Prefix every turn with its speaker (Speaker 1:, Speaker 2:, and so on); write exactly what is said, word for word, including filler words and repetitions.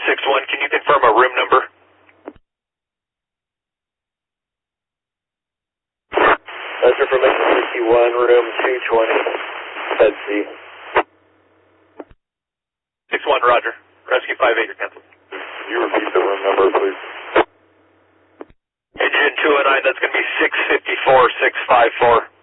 Speaker 1: six one, can you confirm a room number?
Speaker 2: That's information sixty-one, room two twenty, bed C.
Speaker 1: six one, roger. Rescue five eight, you're canceled.
Speaker 2: Can you repeat the room number, please?
Speaker 1: Engine two oh nine, that's going to be six five four, six five four.